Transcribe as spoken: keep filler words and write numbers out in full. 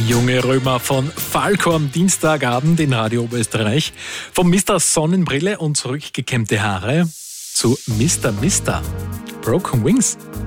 Junge Römer von Falco am Dienstagabend in Radio Oberösterreich. Vom Mister Sonnenbrille und zurückgekämmte Haare zu Mister Mister Broken Wings.